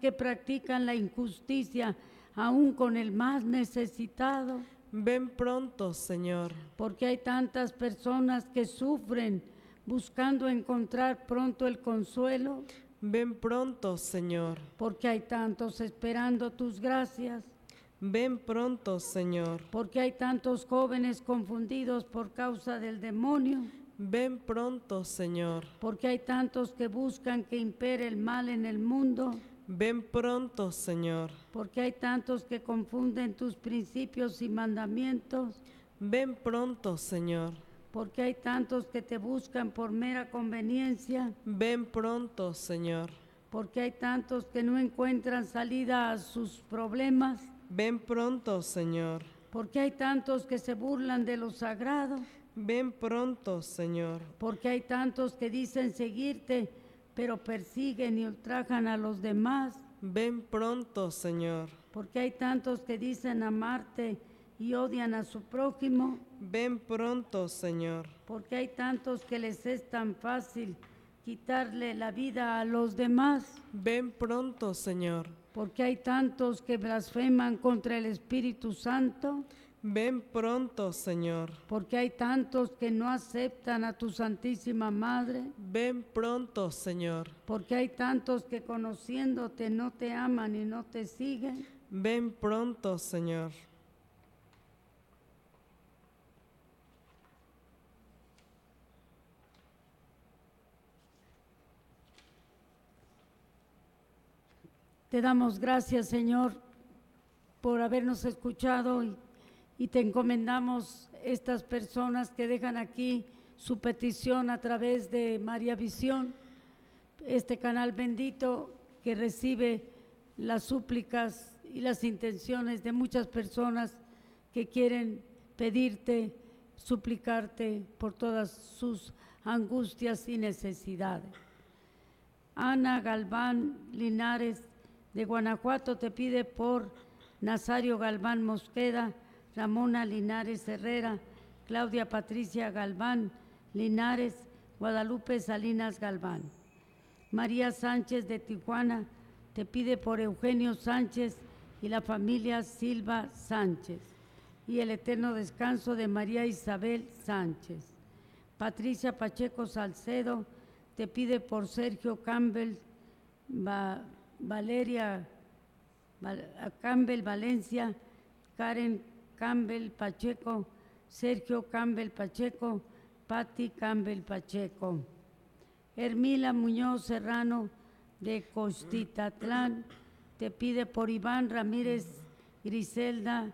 que practican la injusticia, aún con el más necesitado. Ven pronto, Señor. Porque hay tantas personas que sufren buscando encontrar pronto el consuelo. Ven pronto, Señor. Porque hay tantos esperando tus gracias. Ven pronto, Señor. Porque hay tantos jóvenes confundidos por causa del demonio. Ven pronto, Señor. Porque hay tantos que buscan que impere el mal en el mundo. Ven pronto, Señor. Porque hay tantos que confunden tus principios y mandamientos. Ven pronto, Señor. Porque hay tantos que te buscan por mera conveniencia. Ven pronto, Señor. Porque hay tantos que no encuentran salida a sus problemas. Ven pronto, Señor. Porque hay tantos que se burlan de lo sagrado. Ven pronto, Señor. Porque hay tantos que dicen seguirte, pero persiguen y ultrajan a los demás. Ven pronto, Señor. Porque hay tantos que dicen amarte y odian a su prójimo. Ven pronto, Señor. Porque hay tantos que les es tan fácil quitarle la vida a los demás. Ven pronto, Señor. Porque hay tantos que blasfeman contra el Espíritu Santo. Ven pronto, Señor. Porque hay tantos que no aceptan a tu Santísima Madre. Ven pronto, Señor. Porque hay tantos que conociéndote no te aman y no te siguen. Ven pronto, Señor. Te damos gracias, Señor, por habernos escuchado y te encomendamos estas personas que dejan aquí su petición a través de María Visión, este canal bendito que recibe las súplicas y las intenciones de muchas personas que quieren pedirte, suplicarte por todas sus angustias y necesidades. Ana Galván Linares de Guanajuato te pide por Nazario Galván Mosqueda, Ramona Linares Herrera, Claudia Patricia Galván Linares, Guadalupe Salinas Galván. María Sánchez de Tijuana te pide por Eugenio Sánchez y la familia Silva Sánchez y el eterno descanso de María Isabel Sánchez. Patricia Pacheco Salcedo te pide por Sergio Campbell, Valeria Campbell Valencia, Karen Campbell Pacheco, Sergio Campbell Pacheco, Patti Campbell Pacheco. Hermila Muñoz Serrano de Costitatlán te pide por Iván Ramírez Griselda,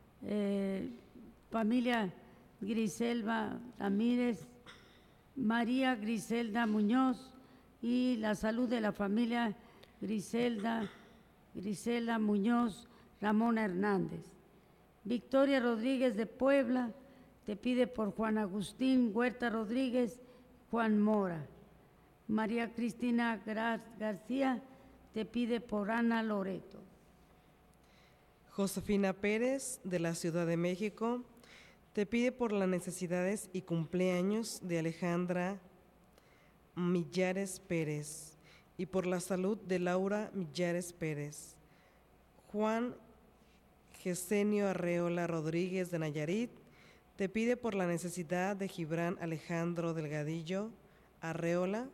familia Griselda Ramírez, María Griselda Muñoz y la salud de la familia Griselda Muñoz, Ramón Hernández. Victoria Rodríguez de Puebla te pide por Juan Agustín Huerta Rodríguez, Juan Mora. María Cristina García te pide por Ana Loreto. Josefina Pérez, de la Ciudad de México, te pide por las necesidades y cumpleaños de Alejandra Millares Pérez y por la salud de Laura Millares Pérez. Juan Gesenio Arreola Rodríguez de Nayarit te pide por la necesidad de Gibran Alejandro Delgadillo Arreola.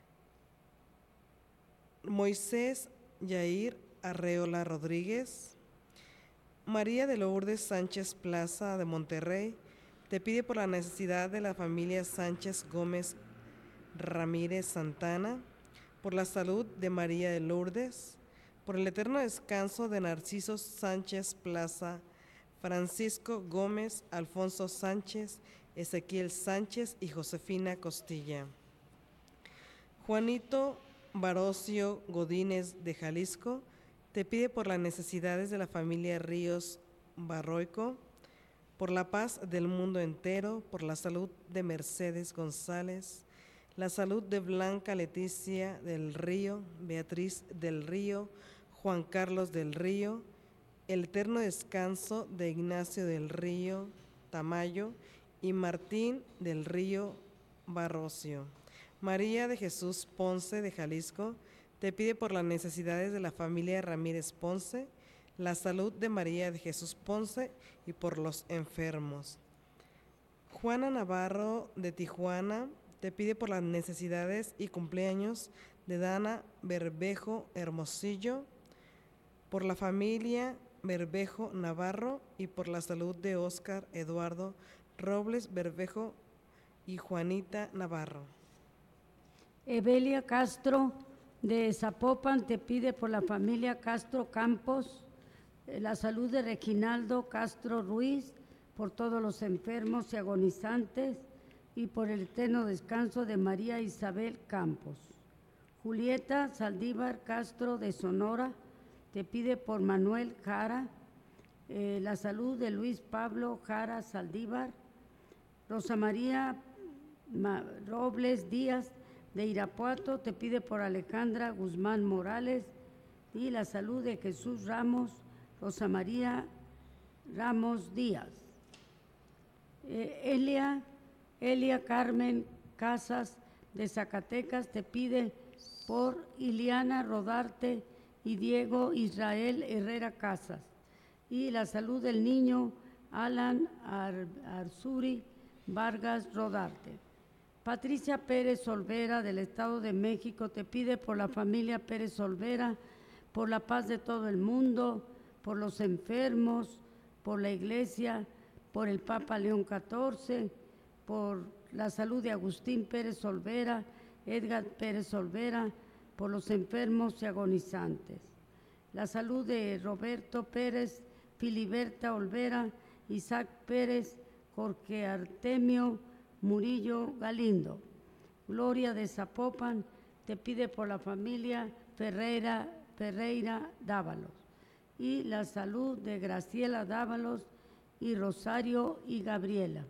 Moisés Yair Arreola Rodríguez. María de Lourdes Sánchez Plaza de Monterrey te pide por la necesidad de la familia Sánchez Gómez Ramírez Santana, por la salud de María de Lourdes, por el eterno descanso de Narciso Sánchez Plaza, Francisco Gómez, Alfonso Sánchez, Ezequiel Sánchez y Josefina Costilla. Juanito Barocio Godínez de Jalisco te pide por las necesidades de la familia Ríos Barroico, por la paz del mundo entero, por la salud de Mercedes González, la salud de Blanca Leticia del Río, Beatriz del Río, Juan Carlos del Río, el eterno descanso de Ignacio del Río Tamayo y Martín del Río Barrocio. María de Jesús Ponce de Jalisco te pide por las necesidades de la familia Ramírez Ponce, la salud de María de Jesús Ponce y por los enfermos. Juana Navarro de Tijuana te pide por las necesidades y cumpleaños de Dana Berbejo Hermosillo, por la familia Berbejo Navarro y por la salud de Óscar Eduardo Robles Berbejo y Juanita Navarro. Evelia Castro de Zapopan te pide por la familia Castro Campos, la salud de Reginaldo Castro Ruiz, por todos los enfermos y agonizantes y por el eterno descanso de María Isabel Campos. Julieta Saldívar Castro de Sonora te pide por Manuel Jara, la salud de Luis Pablo Jara Saldívar. Rosa María Robles Díaz de Irapuato te pide por Alejandra Guzmán Morales y la salud de Jesús Ramos, Rosa María Ramos Díaz. Elia Carmen Casas de Zacatecas te pide por Iliana Rodarte y Diego Israel Herrera Casas y la salud del niño Alan Arzuri Vargas Rodarte. Patricia Pérez Olvera del Estado de México te pide por la familia Pérez Olvera, por la paz de todo el mundo, por los enfermos, por la Iglesia, por el Papa León XIV, por la salud de Agustín Pérez Olvera, Edgar Pérez Olvera, por los enfermos y agonizantes. La salud de Roberto Pérez, Filiberta Olvera, Isaac Pérez, Jorge Artemio Murillo Galindo. Gloria de Zapopan te pide por la familia Ferreira Dávalos y la salud de Graciela Dávalos y Rosario y Gabriela.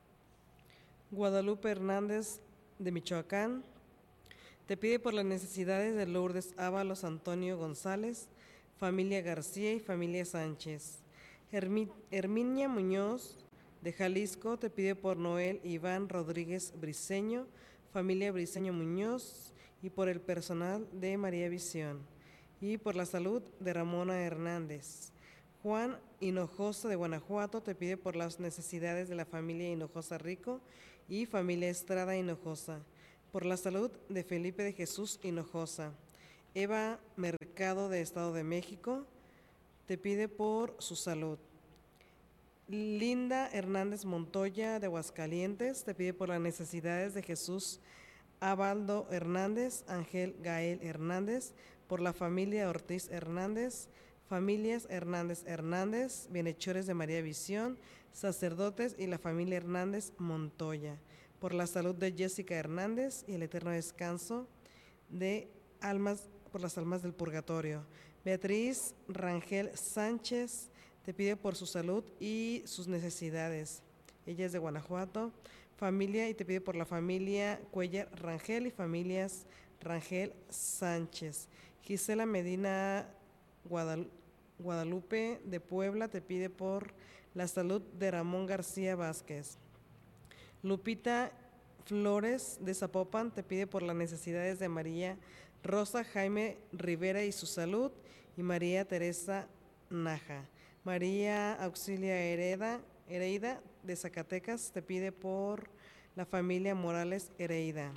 Guadalupe Hernández de Michoacán te pide por las necesidades de Lourdes Ábalos Antonio González, familia García y familia Sánchez. Herminia Muñoz de Jalisco te pide por Noel Iván Rodríguez Briceño, familia Briceño Muñoz y por el personal de María Visión y por la salud de Ramona Hernández. Juan Hinojosa de Guanajuato te pide por las necesidades de la familia Hinojosa Rico y familia Estrada Hinojosa, por la salud de Felipe de Jesús Hinojosa. Eva Mercado de Estado de México te pide por su salud. Linda Hernández Montoya de Aguascalientes te pide por las necesidades de Jesús Abaldo Hernández, Ángel Gael Hernández, por la familia Ortiz Hernández, familias Hernández, bienhechores de María Visión, sacerdotes y la familia Hernández Montoya, por la salud de Jessica Hernández y el eterno descanso de almas, por las almas del purgatorio. Beatriz Rangel Sánchez te pide por su salud y sus necesidades. Ella es de Guanajuato, familia, y te pide por la familia Cuellar Rangel y familias Rangel Sánchez. Gisela Medina Guadalupe de Puebla te pide por la salud de Ramón García Vázquez. Lupita Flores de Zapopan te pide por las necesidades de María Rosa Jaime Rivera y su salud, y María Teresa Naja. María Auxilia Hereida de Zacatecas te pide por la familia Morales Hereida.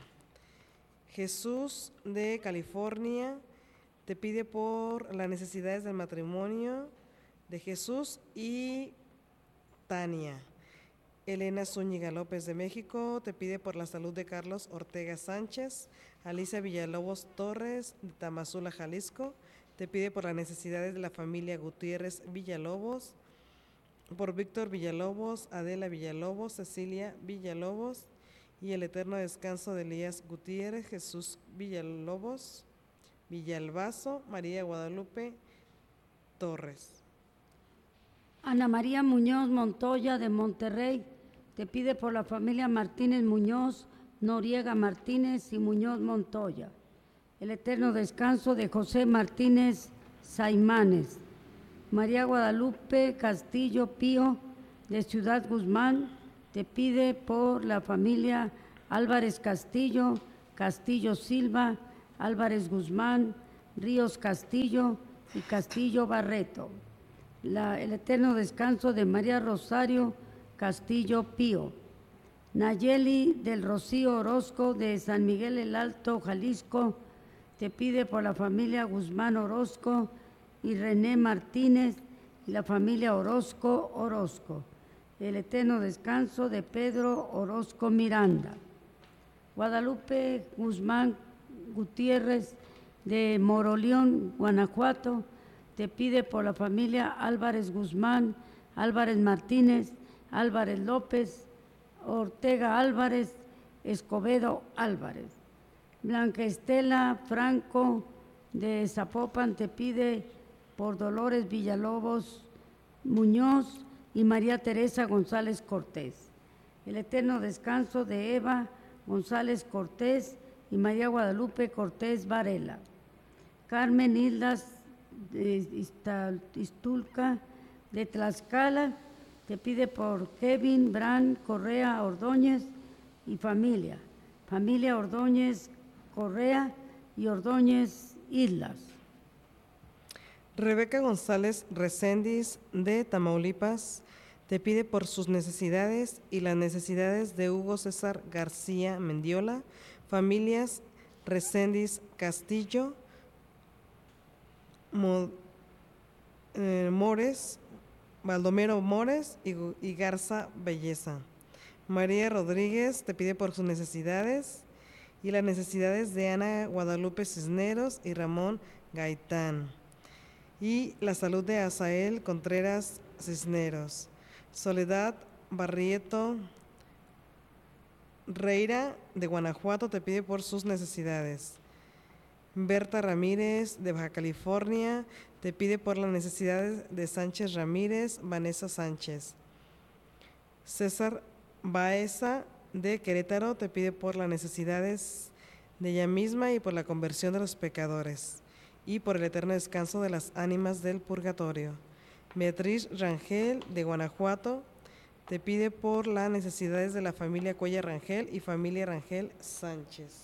Jesús de California te pide por las necesidades del matrimonio de Jesús y Tania. Elena Zúñiga López de México te pide por la salud de Carlos Ortega Sánchez. Alicia Villalobos Torres de Tamazula, Jalisco, te pide por las necesidades de la familia Gutiérrez Villalobos, por Víctor Villalobos, Adela Villalobos, Cecilia Villalobos y el eterno descanso de Elías Gutiérrez, Jesús Villalobos, Villalbazo, María Guadalupe Torres. Ana María Muñoz Montoya de Monterrey te pide por la familia Martínez Muñoz, Noriega Martínez y Muñoz Montoya, el eterno descanso de José Martínez Saimanes. María Guadalupe Castillo Pío de Ciudad Guzmán te pide por la familia Álvarez Castillo, Castillo Silva, Álvarez Guzmán, Ríos Castillo y Castillo Barreto. El eterno descanso de María Rosario Castillo Pío. Nayeli del Rocío Orozco de San Miguel el Alto, Jalisco, te pide por la familia Guzmán Orozco y René Martínez y la familia Orozco. El eterno descanso de Pedro Orozco Miranda. Guadalupe Guzmán Gutiérrez de Moroleón, Guanajuato, te pide por la familia Álvarez Guzmán, Álvarez Martínez, Álvarez López, Ortega Álvarez, Escobedo Álvarez. Blanca Estela Franco de Zapopan te pide por Dolores Villalobos Muñoz y María Teresa González Cortés. El eterno descanso de Eva González Cortés y María Guadalupe Cortés Varela. Carmen Islas de Iztulca de Tlaxcala te pide por Kevin Bran Correa Ordóñez y familia Ordóñez Correa y Ordóñez Islas. Rebeca González Recendis de Tamaulipas te pide por sus necesidades y las necesidades de Hugo César García Mendiola, familias Recendis Castillo, Mores, Baldomero Mores y Garza Belleza. María Rodríguez te pide por sus necesidades y las necesidades de Ana Guadalupe Cisneros y Ramón Gaitán. Y la salud de Asael Contreras Cisneros. Soledad Barrieto Reira de Guanajuato te pide por sus necesidades. Berta Ramírez de Baja California te pide por las necesidades de Sánchez Ramírez, Vanessa Sánchez. César Baeza de Querétaro te pide por las necesidades de ella misma y por la conversión de los pecadores y por el eterno descanso de las ánimas del purgatorio. Beatriz Rangel de Guanajuato te pide por las necesidades de la familia Cuellar Rangel y familia Rangel Sánchez.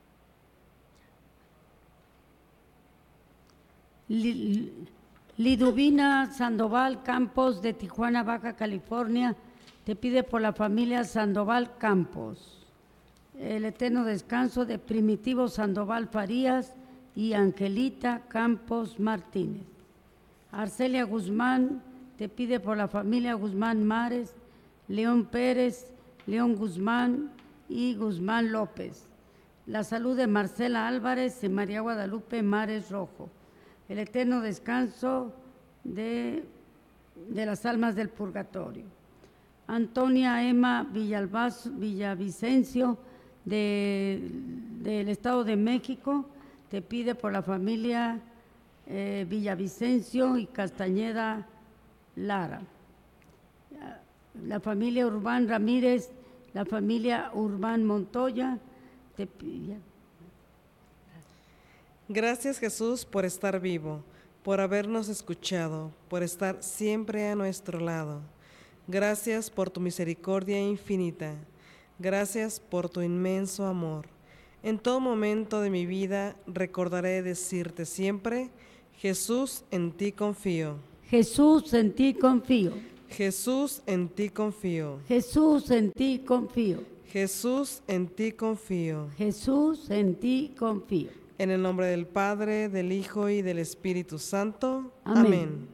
Liduvina Sandoval Campos de Tijuana, Baja California, te pide por la familia Sandoval Campos. El eterno descanso de Primitivo Sandoval Farías y Angelita Campos Martínez. Arcelia Guzmán te pide por la familia Guzmán Mares, León Pérez, León Guzmán y Guzmán López. La salud de Marcela Álvarez y María Guadalupe Mares Rojo. El eterno descanso de las almas del purgatorio. Antonia Emma Villavicencio del Estado de México te pide por la familia Villavicencio y Castañeda Lara. La familia Urbán Ramírez, la familia Urbán Montoya te pide. Gracias, Jesús, por estar vivo, por habernos escuchado, por estar siempre a nuestro lado. Gracias por tu misericordia infinita. Gracias por tu inmenso amor. En todo momento de mi vida recordaré decirte siempre: Jesús, en ti confío. Jesús, en ti confío. Jesús, en ti confío. Jesús, en ti confío. Jesús, en ti confío. Jesús, en ti confío. En el nombre del Padre, del Hijo y del Espíritu Santo. Amén. Amén.